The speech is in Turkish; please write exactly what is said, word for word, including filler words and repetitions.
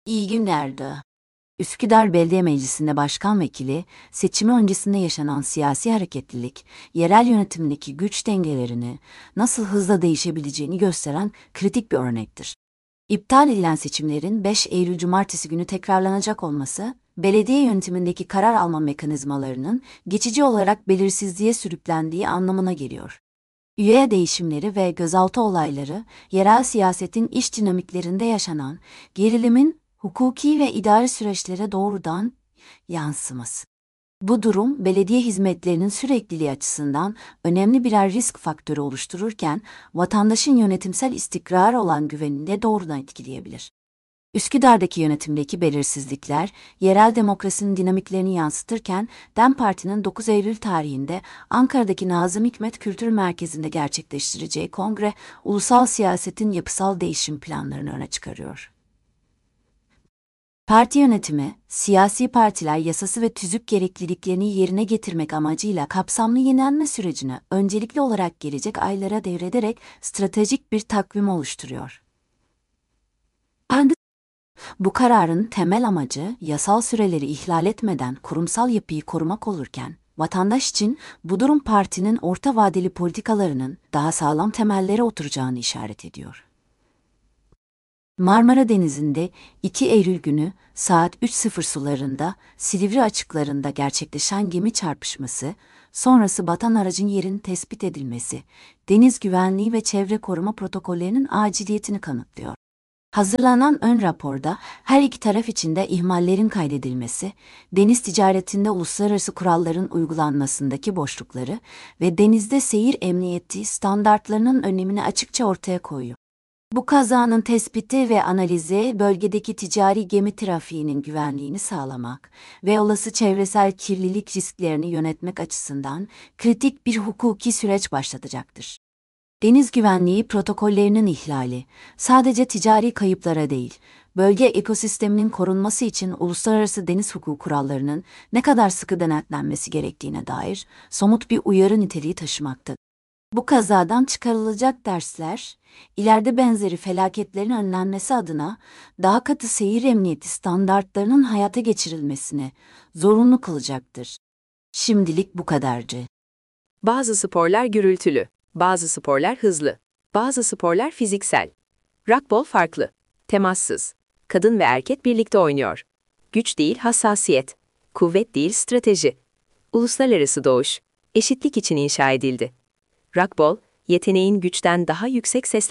İyi günlerdi. Üsküdar Belediye Meclisi'nde başkan vekili, seçimi öncesinde yaşanan siyasi hareketlilik, yerel yönetimdeki güç dengelerini nasıl hızla değişebileceğini gösteren kritik bir örnektir. İptal edilen seçimlerin beş Eylül Cumartesi günü tekrarlanacak olması, belediye yönetimindeki karar alma mekanizmalarının geçici olarak belirsizliğe sürüklendiği anlamına geliyor. Üye değişimleri ve gözaltı olayları, yerel siyasetin iç dinamiklerinde yaşanan gerilimin hukuki ve idari süreçlere doğrudan yansıması. Bu durum, belediye hizmetlerinin sürekliliği açısından önemli birer risk faktörü oluştururken, vatandaşın yönetimsel istikrara olan güvenini de doğrudan etkileyebilir. Üsküdar'daki yönetimdeki belirsizlikler, yerel demokrasinin dinamiklerini yansıtırken, DEM Parti'nin dokuz Eylül tarihinde Ankara'daki Nazım Hikmet Kültür Merkezi'nde gerçekleştireceği kongre, ulusal siyasetin yapısal değişim planlarını öne çıkarıyor. Parti yönetimi, siyasi partiler yasası ve tüzük gerekliliklerini yerine getirmek amacıyla kapsamlı yenilenme sürecini öncelikli olarak gelecek aylara devrederek stratejik bir takvim oluşturuyor. Bu kararın temel amacı yasal süreleri ihlal etmeden kurumsal yapıyı korumak olurken, vatandaş için bu durum partinin orta vadeli politikalarının daha sağlam temellere oturacağını işaret ediyor. Marmara Denizi'nde iki Eylül günü saat üç sıfır sularında Silivri açıklarında gerçekleşen gemi çarpışması, sonrası batan aracın yerinin tespit edilmesi, deniz güvenliği ve çevre koruma protokollerinin aciliyetini kanıtlıyor. Hazırlanan ön raporda her iki taraf için de ihmallerin kaydedilmesi, deniz ticaretinde uluslararası kuralların uygulanmasındaki boşlukları ve denizde seyir emniyeti standartlarının önemini açıkça ortaya koyuyor. Bu kazanın tespiti ve analizi bölgedeki ticari gemi trafiğinin güvenliğini sağlamak ve olası çevresel kirlilik risklerini yönetmek açısından kritik bir hukuki süreç başlatacaktır. Deniz güvenliği protokollerinin ihlali, sadece ticari kayıplara değil, bölge ekosisteminin korunması için uluslararası deniz hukuku kurallarının ne kadar sıkı denetlenmesi gerektiğine dair somut bir uyarı niteliği taşımaktadır. Bu kazadan çıkarılacak dersler, ileride benzeri felaketlerin önlenmesi adına daha katı seyir emniyeti standartlarının hayata geçirilmesini zorunlu kılacaktır. Şimdilik bu kadarcı. Bazı sporlar gürültülü, bazı sporlar hızlı, bazı sporlar fiziksel. Rugby farklı, temassız. Kadın ve erkek birlikte oynuyor. Güç değil hassasiyet, kuvvet değil strateji. Uluslararası doğuş, eşitlik için inşa edildi. Rugby, yeteneğin güçten daha yüksek sesle